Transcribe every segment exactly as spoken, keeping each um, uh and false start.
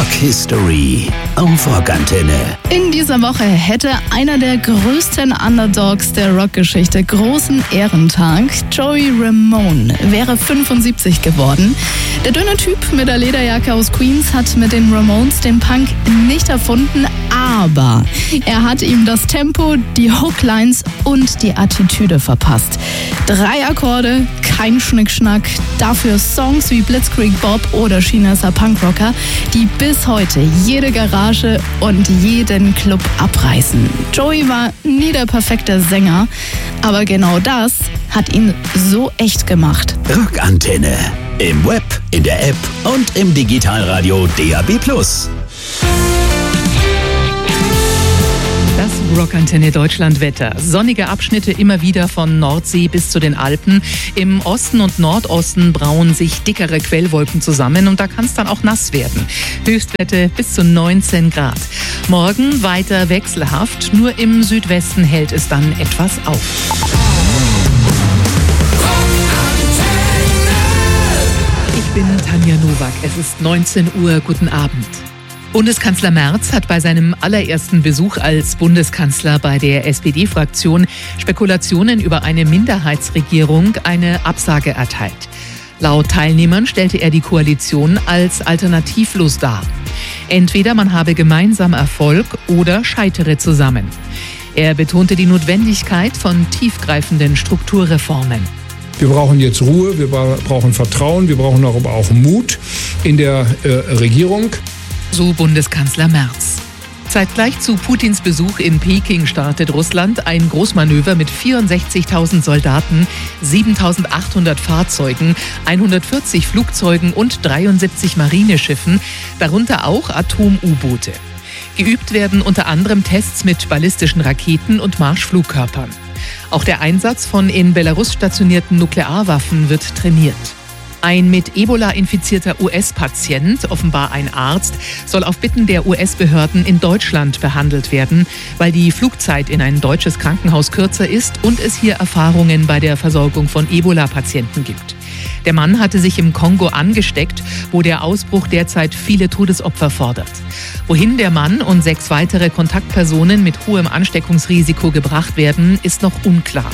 History auf Rockantenne. In dieser Woche hätte einer der größten Underdogs der Rockgeschichte großen Ehrentag. Joey Ramone wäre fünfundsiebzig geworden. Der dünne Typ mit der Lederjacke aus Queens hat mit den Ramones den Punk nicht erfunden, aber er hat ihm das Tempo, die Hooklines und die Attitüde verpasst. Drei Akkorde, kein Schnickschnack, dafür Songs wie Blitzkrieg Bob oder Chineser Punkrocker, die bis heute jede Garage und jeden Club abreißen. Joey war nie der perfekte Sänger, aber genau das hat ihn so echt gemacht. Rockantenne. Im Web, in der App und im Digitalradio D A B plus. Das Rockantenne Deutschlandwetter. Sonnige Abschnitte immer wieder von Nordsee bis zu den Alpen. Im Osten und Nordosten brauen sich dickere Quellwolken zusammen und da kann es dann auch nass werden. Höchstwerte bis zu neunzehn Grad. Morgen weiter wechselhaft, nur im Südwesten hält es dann etwas auf. Ich bin Tanja Nowak. Es ist neunzehn Uhr. Guten Abend. Bundeskanzler Merz hat bei seinem allerersten Besuch als Bundeskanzler bei der S P D-Fraktion Spekulationen über eine Minderheitsregierung eine Absage erteilt. Laut Teilnehmern stellte er die Koalition als alternativlos dar. Entweder man habe gemeinsam Erfolg oder scheitere zusammen. Er betonte die Notwendigkeit von tiefgreifenden Strukturreformen. Wir brauchen jetzt Ruhe, wir brauchen Vertrauen, wir brauchen aber auch Mut in der äh, Regierung. So Bundeskanzler Merz. Zeitgleich zu Putins Besuch in Peking startet Russland ein Großmanöver mit vierundsechzigtausend Soldaten, siebentausendachthundert Fahrzeugen, hundertvierzig Flugzeugen und dreiundsiebzig Marineschiffen, darunter auch Atom-U-Boote. Geübt werden unter anderem Tests mit ballistischen Raketen und Marschflugkörpern. Auch der Einsatz von in Belarus stationierten Nuklearwaffen wird trainiert. Ein mit Ebola infizierter U S-Patient, offenbar ein Arzt, soll auf Bitten der U S-Behörden in Deutschland behandelt werden, weil die Flugzeit in ein deutsches Krankenhaus kürzer ist und es hier Erfahrungen bei der Versorgung von Ebola-Patienten gibt. Der Mann hatte sich im Kongo angesteckt, wo der Ausbruch derzeit viele Todesopfer fordert. Wohin der Mann und sechs weitere Kontaktpersonen mit hohem Ansteckungsrisiko gebracht werden, ist noch unklar.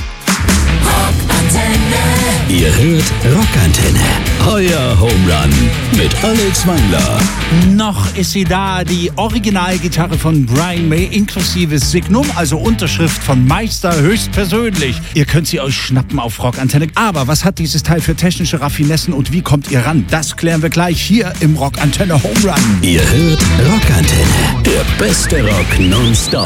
Ihr hört Rockantenne, euer Home Run mit Alex Wangler. Noch ist sie da, die Originalgitarre von Brian May inklusive Signum, also Unterschrift von Meister höchstpersönlich. Ihr könnt sie euch schnappen auf Rockantenne. Aber was hat dieses Teil für technische Raffinessen und wie kommt ihr ran? Das klären wir gleich hier im Rockantenne Home Run. Ihr hört Rockantenne, der beste Rock nonstop.